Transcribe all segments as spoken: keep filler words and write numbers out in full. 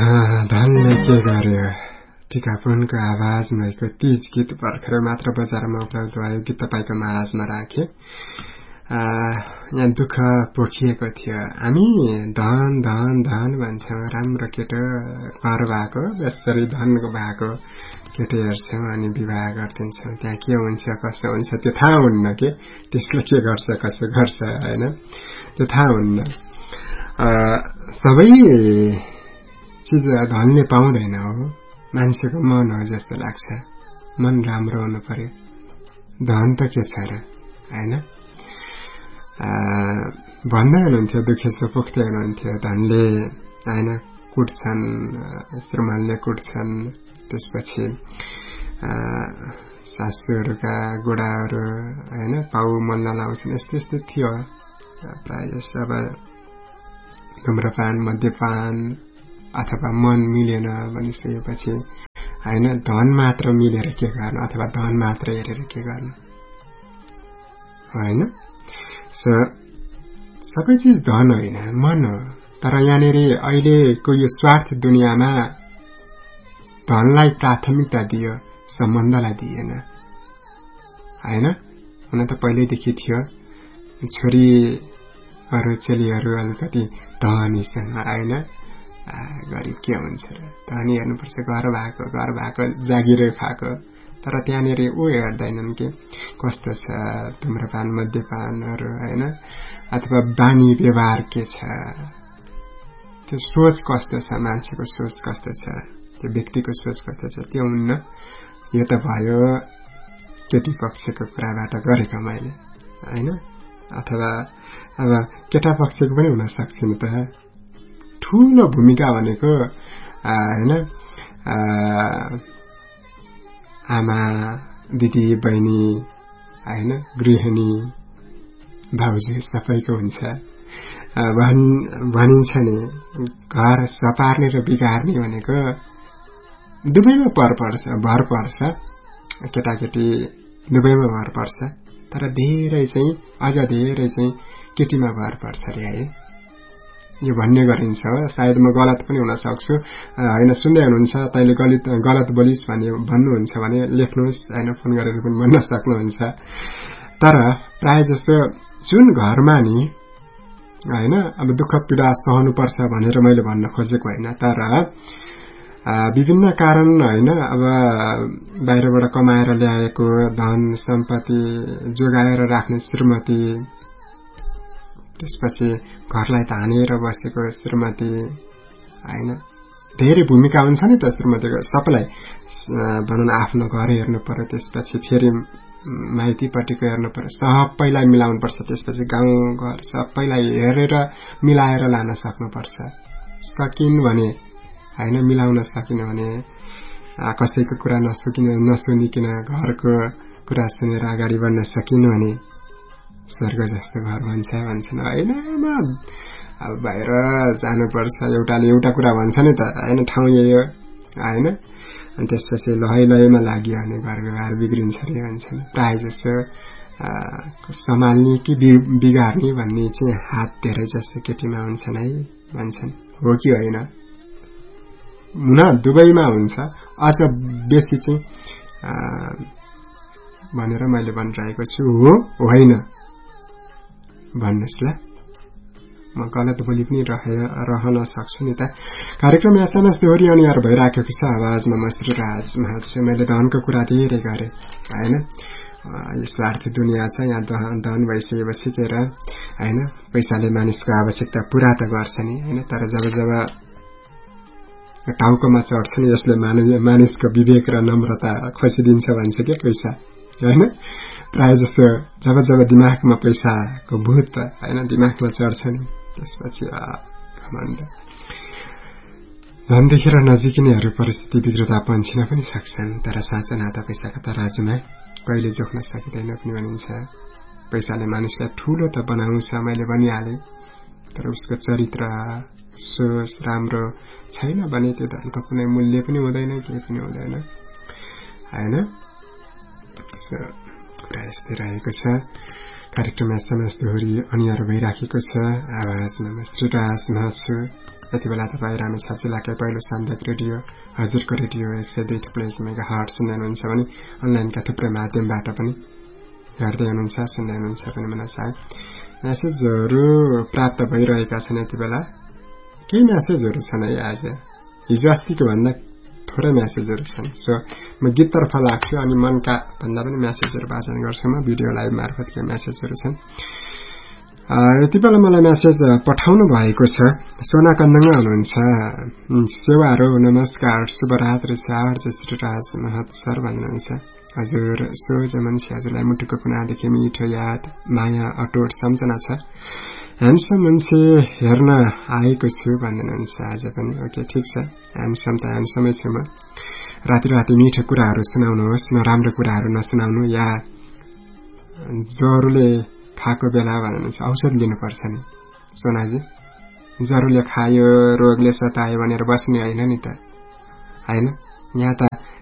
धनले के गर्यो टिकापुनको आवाजमा भएको तीज गीत भर्खर मात्र बजारमा उपलब्ध भयो गीत तपाईँको माझमा राखे। यहाँ दुःख पोखिएको थियो। हामी धन धन धन भन्छौँ, राम्रो केटो घर भएको जसरी धनको भएको केटो हेर्छौँ अनि विवाह गरिदिन्छौँ। त्यहाँ के हुन्छ कसो हुन्छ त्यो थाहा हुन्न के, त्यसले के गर्छ कसो गर्छ होइन, त्यो थाहा हुन्न। सबै चिज धनले पाउँदैन हो, मान्छेको मन हो जस्तो लाग्छ। मन राम्रो हुनु पर्यो, धन त के छ र होइन। भन्दै हुनुहुन्थ्यो दुखेसो पोख्दै हुनुहुन्थ्यो, धनले होइन कुट्छन्, श्रीमानले कुट्छन्, त्यसपछि सासूहरूका गोडाहरू होइन पाउ मन नलाउँछन्, यस्तो यस्तो थियो प्राय जस्तो। अब धुम्रपान मद्यपान अथवा मन मिलेन भनिसकेपछि होइन धन मात्र मिलेर के गर्नु अथवा धन मात्र हेरेर के गर्नु होइन। सो सबै चिज धन होइन मन हो। तर यहाँनिर अहिलेको यो स्वार्थ दुनियाँमा धनलाई प्राथमिकता दियो, सम्बन्धलाई दिएन होइन। हुन त पहिल्यैदेखि थियो, छोरीहरू चेलीहरू अलिकति धनी छन् होइन, गरिब के हुन्छ र, धनी हेर्नुपर्छ, घर भएको घर भएको जागिर खाएको। तर त्यहाँनिर ऊ हेर्दैनन् कि कस्तो छ धुम्रपान मद्यपानहरू होइन, अथवा बानी व्यवहार के छ, त्यो सोच कस्तो छ, मान्छेको सोच कस्तो छ, त्यो व्यक्तिको सोच कस्तो छ, त्यो हुन्न। यो त भयो केटी पक्षको कुराबाट गरेको मैले होइन, अथवा अब केटा पक्षको पनि हुन सक्छ नि त। ठूलो भूमिका भनेको होइन आमा दिदी बहिनी होइन गृहिणी भाउजू सबैको हुन्छ। भनिन्छ नि घर सपार्ने र बिगार्ने भनेको दुवैमा पर पर्छ भर पर्छ, केटाकेटी दुवैमा भर पर्छ। तर धेरै चाहिँ अझ धेरै चाहिँ केटीमा भर पर्छ अरे है, यो भन्ने गरिन्छ हो। सायद म गलत पनि हुन सक्छु होइन, सुन्दै हुनुहुन्छ तैँले गलत गलत बोलिस् भने भन्नुहुन्छ भने लेख्नुहोस् होइन, फोन गरेर पनि भन्न सक्नुहुन्छ। तर प्राय जसो जुन घरमा नि होइन अब दुःख पीडा सहनुपर्छ भनेर मैले भन्न खोजेको होइन, तर विभिन्न कारण होइन अब बाहिरबाट कमाएर ल्याएको धन सम्पत्ति जोगाएर राख्ने श्रीमती, त्यसपछि घरलाई तानेर बसेको श्रीमती होइन, धेरै भूमिका हुन्छ नि त श्रीमतीको। सबैलाई भनौँ न आफ्नो घर हेर्नु पर्यो, त्यसपछि फेरि माइतीपट्टिको हेर्नु पर्यो, सबैलाई मिलाउनु पर्छ, त्यसपछि गाउँ घर सबैलाई हेरेर मिलाएर लान सक्नुपर्छ। सकिन् भने होइन, मिलाउन सकिन भने कसैको कुरा नसुकिन नसुनिकन घरको कुरा सुनेर अगाडि बढ्न सकिनु भने स्वर्ग जस्तो घर भन्छ भन्छन् होइन। अब बाहिर जानुपर्छ, एउटाले एउटा कुरा भन्छ नि त होइन, ठाउँ यही हो होइन, अनि त्यसपछि लहै लहैमा लाग्यो भने घर व्यवहार बिग्रिन्छ अरे भन्छन्। प्रायः जसो सम्हाल्ने कि बिगार्ने भन्ने चाहिँ हात धेरै जस्तो केटीमा हुन्छन् है भन्छन्। हो कि होइन? हुन दुवैमा हुन्छ, अझ बेसी चाहिँ भनेर मैले भनिरहेको छु। हो होइन भन्नुहोस् ल, म गलत बोली पनि रहन सक्छु नि त। कार्यक्रम एसएमएस दोहोरी अनिवार्य भइराखेको छ, आवाजमा म श्रीराज छु। मैले धनको कुरा धेरै गरेँ होइन, यो स्वार्थ दुनियाँ छ, यहाँ धन भइसकेपछि के र होइन, पैसाले मानिसको आवश्यकता पूरा त गर्छ नि होइन, तर जब जब टाउकोमा चढ्छ नि यसले मानिसको विवेक र नम्रता खोसिदिन्छ भन्छ क्या पैसा होइन। प्रायः जसो जब जब दिमागमा पैसाको भूत होइन दिमागमा चढ्छ नि, त्यसपछि घमण्ड धन देखेर नजिकिनेहरू परिस्थिति बिग्रदा पन्छिन पनि सक्छन्, तर साँचो नाता पैसाका तराजुमा कहिले जोख्न सकिँदैन पनि भनिन्छ। पैसाले मानिसलाई ठूलो त बनाउँछ मैले भनिहालेँ, तर उसको चरित्र सोच राम्रो छैन भने त्यो धनको कुनै मूल्य पनि हुँदैन, केही पनि हुँदैन होइन। कुरा यस्तै रहेको छ। कार्यक्रम एसएमएस दोहोरी अनिवार्य भइराखेको छ। आवाज नमस्ते राज छु। यति बेला तपाईँ रामेछाप जिल्लाकै पहिलो सामुदायिक रेडियो हजुरको रेडियो एक सय दुई थुप्रै मेगा हर्ट सुन्दै हुनुहुन्छ भने अनलाइनका थुप्रै माध्यमबाट पनि हेर्दै हुनुहुन्छ सुन्दै हुनुहुन्छ पनि मलाई चाहे मेसेजहरू प्राप्त भइरहेका छन्। यति बेला केही मेसेजहरू छन् है। आज हिजो अस्तिको भन्दा थोरै मेसेजहरू छन्। सो म गीततर्फ लाग्छु अनि मनका भन्दा पनि मेसेजहरू वाचन गर्छु। म भिडियो लाइभ मार्फत के मेसेजहरू छन्। यति बेला मलाई मेसेज पठाउनु भएको छ। सोना कन्दङ हुनुहुन्छ। सेवारो नमस्कार शुभरात्री सार जसरी राज महत सर भन्नुहुन्छ। हजुर सोझ मान्छे हजुरलाई मुटुको कुनादेखि मिठो याद माया अटोट सम्झना छ। ह्यान्डसम मान्छे हेर्न आएको छु भन्नुहुन्छ आज पनि। ओके ठिक छ। ह्यान्डसम त ह्यान्डसमै छु म। राति राति मिठो कुराहरू सुनाउनुहोस् नराम्रो कुराहरू नसुनाउनु या जरुले खाएको बेला भन्नुहुन्छ औषध लिनुपर्छ नि सोनाजी। जरुले खायो रोगले सतायो भनेर बस्ने होइन नि त होइन। यहाँ त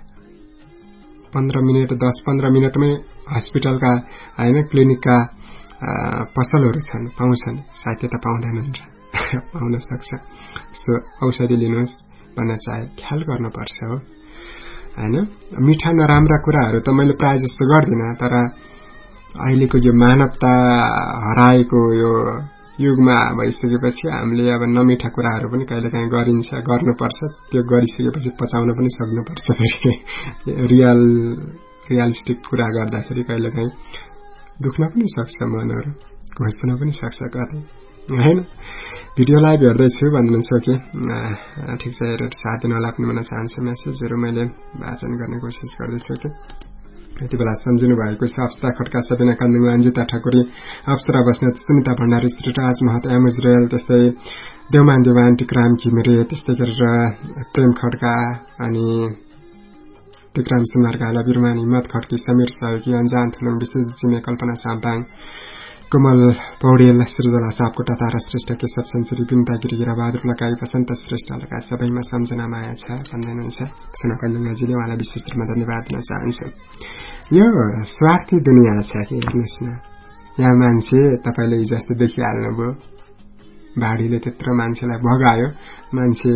पन्ध्र मिनट दस पन्ध्र मिनटमै हस्पिटलका होइन क्लिनिकका पसलहरू छन् पाउँछन्। सायद त पाउँदैनन् र पाउन सक्छ। सो औषधि लिनुहोस् भन्न चाहे ख्याल गर्नुपर्छ हो होइन। मिठा नराम्रा कुराहरू त मैले प्राय जस्तो गर्दिनँ तर अहिलेको यो मानवता हराएको यो युगमा भइसकेपछि हामीले अब नमिठा कुराहरू पनि कहिलेकाहीँ गरिन्छ गर्नुपर्छ। त्यो गरिसकेपछि पचाउन पनि सक्नुपर्छ। फेरि रियल रियलिस्टिक कुरा गर्दाखेरि कहिलेकाहीँ दुख्न पनि सक्छ मनहरू घोच्न पनि सक्छ कतै होइन। भिडियो लाइभ हेर्दैछु भन्नुहुन्छ कि ठिक छ हेरेर साथ दिन होला पनि भन्न चाहन्छु। मेसेजहरू मैले वाचन गर्ने कोसिस गर्दैछु कि यति बेला सम्झिनु भएको छ। अवस्था खड्का सबिना कान्दुङ अन्जिता ठाकुरी अप्सरा बस्नेत सुनिता भण्डारी श्रीराज महत एमएज रेल त्यस्तै देवमान देवान टिक्राम घिमिरे त्यस्तै गरेर प्रेम खड्का अनि टिक्राम सुनार गाला बिरमान हिम्मत खड्की समीर सहयोगी अन्जान थुलुङ विशेष जिमे कल्पना साम्पाङ कोमल पौडेल सृजना सापकोटा तारा श्रेष्ठ केशव सन्सरी बिन्ता गिरिगिरा बहादुर लगाई वसन्त श्रेष्ठ लगायत सबैमा सम्झना माया छ भन्दै हुनुहुन्छ। सुन कन्दुङजीले उहाँलाई विशेष रूपमा धन्यवाद दिन चाहन्छु। यो स्वार्थी दुनियाँ छ कि हेर्नुहोस् न। यहाँ मान्छे तपाईँले हिजो जस्तो देखिहाल्नुभयो बाढीले त्यत्रो मान्छेलाई भगायो। मान्छे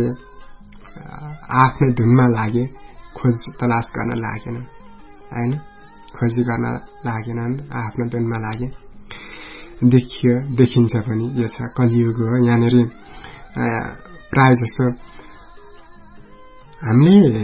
आफ्नै धुनमा लागे खोज तलास गर्न लागेन होइन। खोजी गर्न लागेनन् आफ्नो धुनमा लागे। देखियो देखिन्छ पनि यो छ कलियुग हो। यहाँनिर प्राय जसो हामीले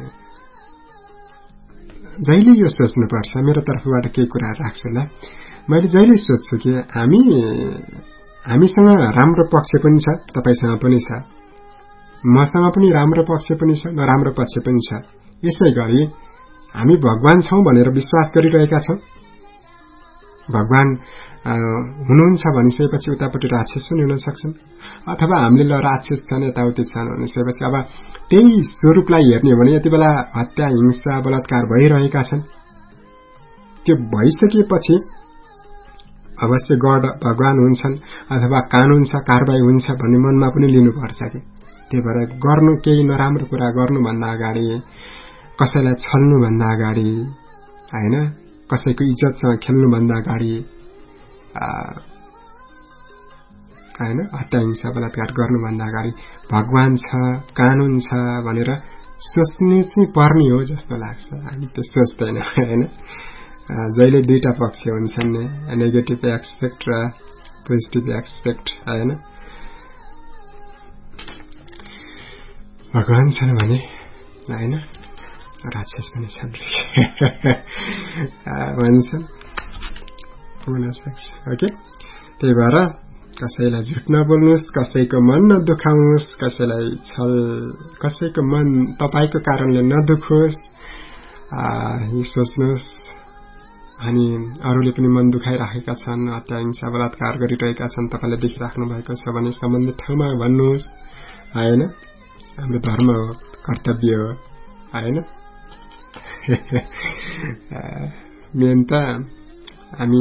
जहिले यो सोच्नुपर्छ। मेरो तर्फबाट केही कुरा राख्छु ल। मैले जहिले सोध्छु कि हामी हामीसँग राम्रो पक्ष पनि छ तपाईसँग पनि छ मसँग पनि राम्रो पक्ष पनि छ नराम्रो पक्ष पनि छ। यसै गरी हामी भगवान छौं भनेर विश्वास गरिरहेका छौं। भगवान हुनुहुन्छ भनिसकेपछि उतापट्टि राक्षस पनि हुन सक्छन् अथवा हामीले ल राक्षस छन् यताउति छन् भनिसकेपछि अब त्यही स्वरूपलाई हेर्ने हो भने यति बेला हत्या हिंसा बलात्कार भइरहेका छन्। त्यो भइसकेपछि अवश्य गड भगवान हुन्छन् अथवा कानून छ कारबाही हुन्छ भन्ने मनमा पनि लिनुपर्छ कि। त्यही भएर गर्नु केही नराम्रो कुरा गर्नुभन्दा अगाडि कसैलाई छल्नुभन्दा अगाडि हैन कसैको इज्जतसँग खेल्नुभन्दा अगाडि हैन हत्या हिंसा बलात्कार गर्नुभन्दा अगाडि भगवान छ कानून छ भनेर सोच्ने चाहिँ पर्ने हो जस्तो लाग्छ। हामी त्यो सोच्दैन हैन। जहिले दुईटा पक्ष हुन्छन् नि नेगेटिभ एस्पेक्ट र पोजिटिभ एस्पेक्ट हैन। भगवान छन् भने हैन राक्षस पनि छन् भन्छन् हुन सक्छ। ओके त्यही भएर कसैलाई झुट नबोल्नुहोस् कसैको मन नदुखाउनुहोस् कसैलाई छल कसैको मन तपाईको कारणले नदुखोस् यो सोच्नुहोस्। अनि अरूले पनि मन दुखाइराखेका छन् हत्या हिंसा बलात्कार गरिरहेका छन् तपाईले देखिराख्नु भएको छ भने सम्बन्धित ठाउँमा भन्नुहोस् हैन। हाम्रो धर्म हो कर्तव्य हो हैन। मेन त हामी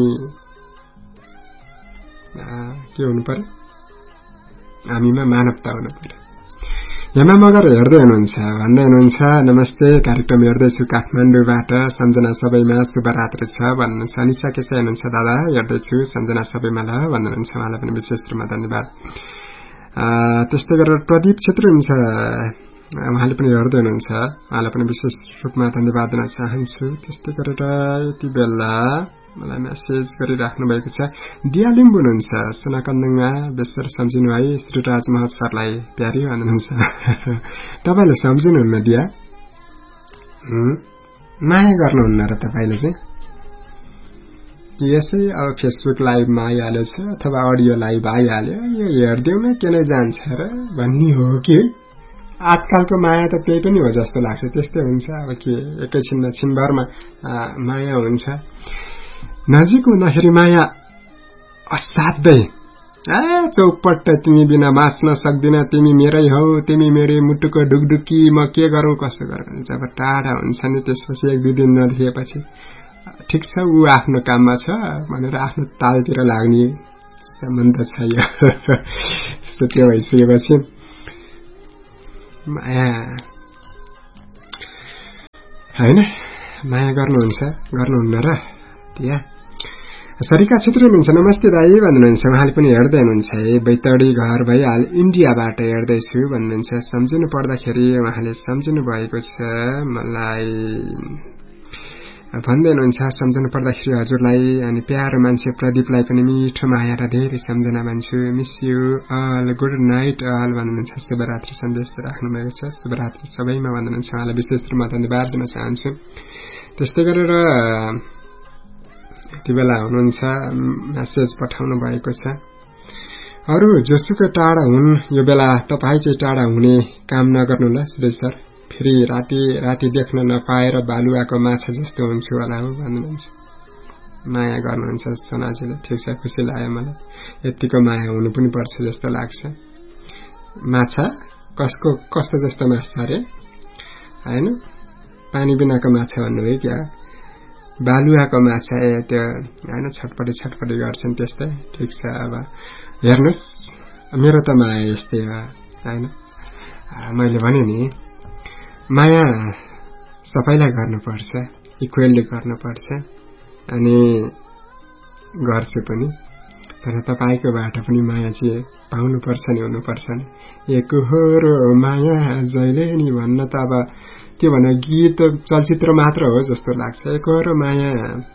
के हुनु पर्यो हामीमा मानवता हुनु पर्यो। हेमा मगर हेर्दै हुनुहुन्छ भन्दै हुनुहुन्छ नमस्ते कार्यक्रम हेर्दैछु काठमाडौँबाट सम्झना सबैमा शुभरात्री छ भन्नुहुन्छ अनिसा केसा हुनुहुन्छ दादा हेर्दैछु सम्झना सबैमा ल भन्नुहुन्छ उहाँलाई पनि विशेष रूपमा धन्यवाद त्यस्तै गरेर प्रदीप छेत्री हुन्छ उहाँले पनि हेर्दै हुनुहुन्छ उहाँलाई पनि विशेष रूपमा धन्यवाद दिन चाहन्छु त्यस्तै गरेर यति बेला मलाई मेसेज गरिराख्नु भएको छ दिया लिम्बु हुनुहुन्छ सुनाकन्दङमा बेसर सम्झिनु है श्रीराज महत सरलाई प्यारी भन्नुहुन्छ तपाईले सम्झिनुहुन्न दिया माया गर्नुहुन्न र तपाईले चाहिँ यसै अब फेसबुक लाइभमा आइहाल्यो छ अथवा अडियो लाइभ आइहाल्यो यो हेर्दैमा के नै जान्छ र भन्ने हो कि आजकलको माया त त्यही पनि हो जस्तो लाग्छ त्यस्तै हुन्छ अब के एकैछिनमा छिनभरमा माया हुन्छ नजिक हुँदाखेरि माया असाध्यै ए चौपट्ट तिमी बिना बाँच्न सक्दिन तिमी मेरै हौ तिमी मेरै मुटुको ढुकढुकी म के गरौं कसो गरौं जब टाढा हुन्छ नि त्यसपछि एक दुई दिन नदेखेपछि ठिक छ ऊ आफ्नो काममा छ भनेर आफ्नो तालतिर लाग्ने सम्बन्ध छ यो त्यो भइसकेपछि माया हैन माया गर्नुहुन्छ गर्नुहुन्न र त्यहाँ सरिका क्षेत्री हुनुहुन्छ नमस्ते दाई भन्नुहुन्छ उहाँले पनि हेर्दै हुनुहुन्छ है बैतडी घर भइहाल इन्डियाबाट हेर्दैछु भन्नुहुन्छ सम्झिनु पर्दाखेरि उहाँले सम्झिनु भएको छ मलाई भन्दै हुनुहुन्छ सम्झनु पर्दाखेरि हजुरलाई अनि प्यारो मान्छे प्रदीपलाई पनि मिठो माया र धेरै सम्झना मान्छु miss you all good night all भन्नुहुन्छ शुभरात्री सन्देश राख्नु भएको छ शुभरात्री सबैमा भन्नुहुन्छ उहाँलाई विशेष रूपमा धन्यवाद दिन चाहन्छु त्यस्तै गरेर यति बेला हुनुहुन्छ मेसेज पठाउनु भएको छ अरू जोसुकै टाढा हुन् यो बेला तपाईँ चाहिँ टाढा हुने काम नगर्नु ल सुरेश सर फेरि राति राति देख्न नपाएर बालुवाको माछा जस्तो हुन्छु होला हो भन्नुहुन्छ माया गर्नुहुन्छ सोनाजीले ठिक छ खुसी लाग्यो मलाई यतिको माया हुनु पनि पर्छ जस्तो लाग्छ माछा कसको कस्तो जस्तो माछा अरे हैन पानी बिनाको माछा भन्नु हो क्या बालुवाको माछा ए त्यो हैन छटपटी छटपटी गर्छन् त्यस्तै ठिक छ अब हेर्नुस् मेरो त माया यस्तै हो हैन मैले भने नि माया सबैलाई गर्नुपर्छ इक्वली गर्नुपर्छ अनि गर्छु पनि तर तपाईकोबाट पनि माया चाहिँ पाउनुपर्छ नि हुनुपर्छ नि एकहोरो माया जहिले नि भन्न त अब त्यो भने गीत चलचित्र मात्र हो जस्तो लाग्छ एकहोरो माया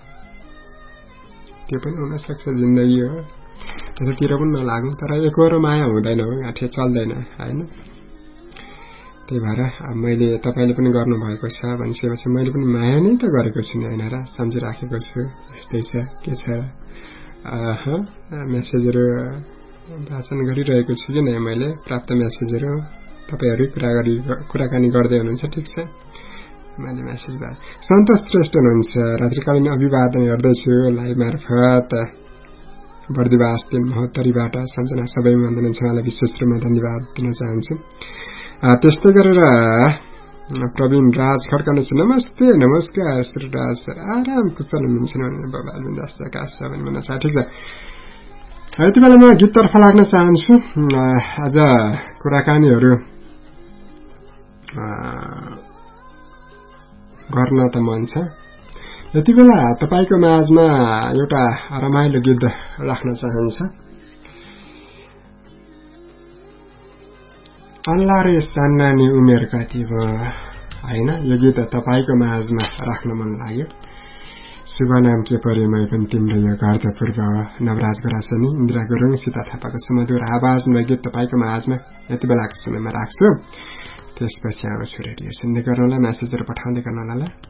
त्यो पनि हुन सक्छ जिन्दगी हो त्यतातिर पनि नलागौं तर एकहोरो माया हुँदैन हो गाठे चल्दैन हैन त्यही भएर मैले तपाईले पनि गर्नु भएको छ भनिसकेपछि मैले पनि माया नै त गरेको छु नि हैन र सम्झिराखेको छु यस्तै छ के छ अह मेसेजहरु वाचन गरिरहेको छु कि नै मैले प्राप्त मेसेजहरु तपाईहरु कुरा गरी कुराकानी गर्दै हुनुहुन्छ ठीक छ मैले मेसेज गरे सन्तोष श्रेष्ठ हुनुहुन्छ रात्रिकालीन अभिवादन गर्दैछु लाइभ मार्फत बर्दिवास दिन महोत्तरीबाट सम्झना सबै वन्दन छ मलाई विशेष रूपमा धन्यवाद दिन चाहन्छु त्यस्तै गरेर प्रवीण राज खड्काने छ नमस्ते नमस्कार श्रीराज सर आराम कुशल हुनुहुन्छ भने बाबा बिन्दास आकाश छ भने भन्न चाहे ठीक छ यति बेला म गीततर्फ लाग्न चाहन्छु आज कुराकानीहरू गर्न त मन छ यति बेला तपाईको माझमा एउटा रमाइलो गीत राख्न चाहन्छु अल्ला रे सान्नानी उमेर कति भयो हैन यो गीत तपाईको माझमा राख्न मन लाग्यो शुभ नाम के परे मै पनि तिम्रो यो गर्दा पूर्व नवराज गरासनी इन्द्रा गुरुङ सीता थापाको सुमधुर आवाजमा गीत तपाईको माझमा यति बेलाको समयमा राख्छु त्यसपछि आउँछु रेडियो सुन्दै गर्नुहोला मेसेजहरु पठाउँदै गर्नुहोला ल